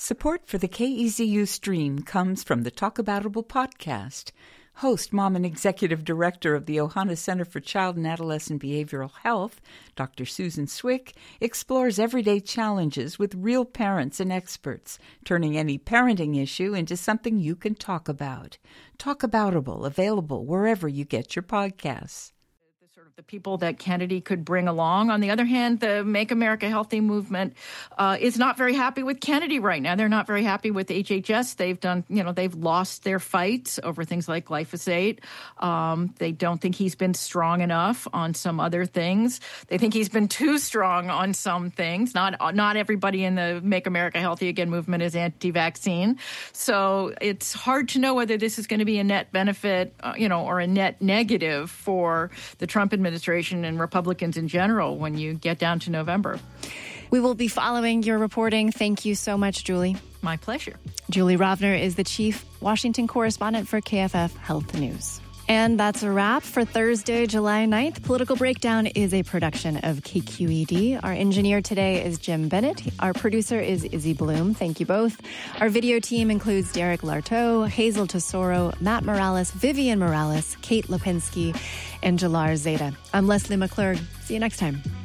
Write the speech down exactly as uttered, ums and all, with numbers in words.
Support for the K E Z U stream comes from the Talk Aboutable podcast. Host, mom, and executive director of the Ohana Center for Child and Adolescent Behavioral Health, Doctor Susan Swick, explores everyday challenges with real parents and experts, turning any parenting issue into something you can talk about. Talk Aboutable, available wherever you get your podcasts. Sort of the people that Kennedy could bring along. On the other hand, the Make America Healthy movement uh, is not very happy with Kennedy right now. They're not very happy with H H S. They've done, you know, they've lost their fights over things like glyphosate. Um, they don't think he's been strong enough on some other things. They think he's been too strong on some things. Not not everybody in the Make America Healthy Again movement is anti-vaccine. So it's hard to know whether this is going to be a net benefit, uh, you know, or a net negative for the Trump administration and Republicans in general when you get down to November. We will be following your reporting. Thank you so much, Julie. My pleasure. Julie Rovner is the chief Washington correspondent for K F F Health News. And that's a wrap for Thursday, July ninth. Political Breakdown is a production of K Q E D. Our engineer today is Jim Bennett. Our producer is Izzy Bloom. Thank you both. Our video team includes Derek Larteau, Hazel Tesoro, Matt Morales, Vivian Morales, Kate Lipinski, and Jalar Zeta. I'm Leslie McClurg. See you next time.